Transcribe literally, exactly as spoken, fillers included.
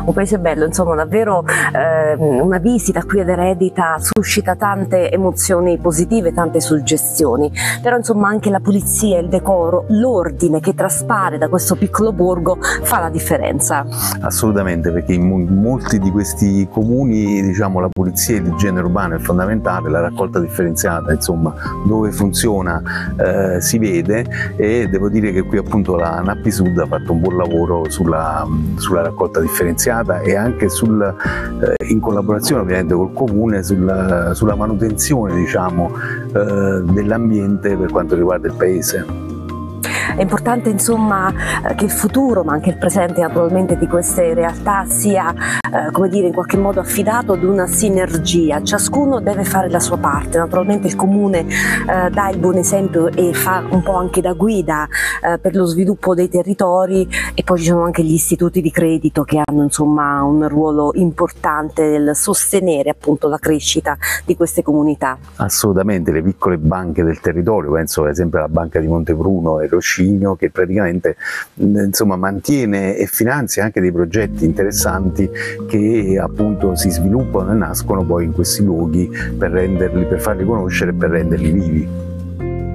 un paese bello, insomma davvero eh, una visita qui ad Eredita suscita tante emozioni positive, tante suggestioni, però insomma anche la pulizia, il decoro, l'ordine che traspare da questo piccolo borgo fa la differenza. Assolutamente, perché in molti di questi comuni, diciamo, la pulizia e l'igiene urbana è fondamentale, la raccolta differenziata, insomma, dove funziona eh, si vede, e devo dire che qui appunto la Nappi Sud ha fatto un buon lavoro sulla, sulla raccolta differenziata e anche sul, eh, in collaborazione ovviamente col comune sulla, sulla manutenzione, diciamo, eh, dell'ambiente per quanto riguarda il paese. È importante insomma che il futuro, ma anche il presente naturalmente di queste realtà sia eh, come dire, in qualche modo affidato ad una sinergia. Ciascuno deve fare la sua parte, naturalmente il comune eh, dà il buon esempio e fa un po' anche da guida eh, per lo sviluppo dei territori, e poi ci sono anche gli istituti di credito che hanno insomma un ruolo importante nel sostenere appunto la crescita di queste comunità. Assolutamente, le piccole banche del territorio, penso ad esempio alla Banca di Montebruno e Roscigno, che praticamente insomma mantiene e finanzia anche dei progetti interessanti che appunto si sviluppano e nascono poi in questi luoghi per renderli, per farli conoscere e per renderli vivi.